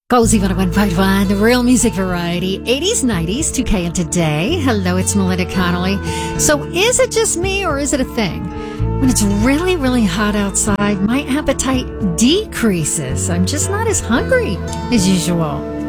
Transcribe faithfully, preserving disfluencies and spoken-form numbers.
Cozy one oh one point one, the real music variety, eighties, nineties, two K and today. Hello, it's Melinda Connolly. So is it just me or is it a thing? When it's really, really hot outside, my appetite decreases. I'm just not as hungry as usual.